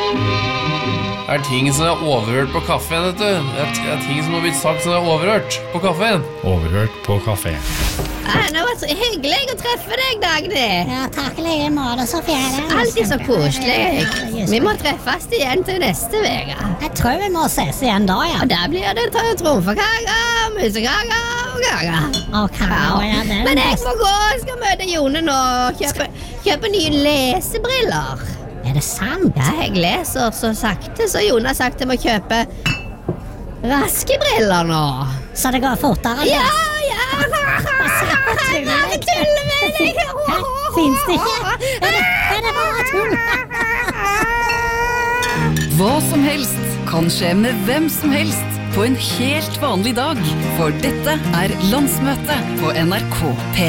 Det ting som overhørt på kaffen, vet du. Det ting som har blitt sagt som overhørt på kaffen. Overhørt på kafé. Det var så hyggelig å treffe deg, Dagny. Ja, takk like måte, Sofie. Alltid så koselig. Vi må treffes igjen til neste vega. Jeg tror vi må ses igjen da, ja. Og der blir det tromfekaker, musekaker og kaker. Ja, det Men jeg må gå, jeg skal møte Jone nå og kjøpe nye lesebriller. Er det sant? Ja, jeg leser så sakte, så Jone har sagt jeg må kjøpe raske briller nå. Så det går fortere? Ja. Jeg bare tuller med deg. Finns det ikke? Er det bare tull? Hva som helst kan skje med hvem som helst på en helt vanlig dag. For dette er Landsmøte på NRK P.